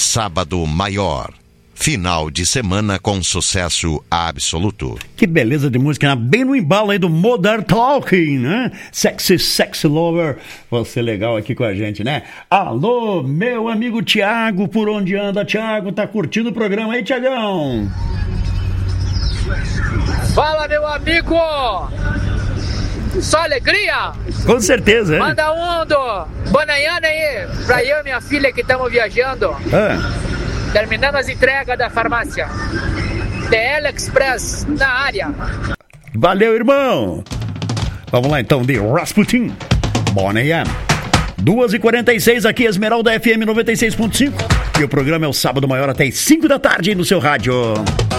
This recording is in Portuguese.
Sábado Maior. Final de semana com sucesso absoluto. Que beleza de música, né? Bem no embalo aí do Modern Talking, né? Sexy Lover. Você legal aqui com a gente, né? Alô, meu amigo Thiago, por onde anda, Thiago? Tá curtindo o programa aí, Thiagão? Fala, meu amigo! Só alegria? Com certeza, é. Manda um do Bonaiana aí, pra eu e minha filha que estamos viajando. Terminando as entregas da farmácia. DL Express na área. Valeu, irmão! Vamos lá então, de Rasputin, Bonaiana. 2h46 aqui, Esmeralda FM 96.5. E o programa é o Sábado Maior até as 5 da tarde no seu rádio.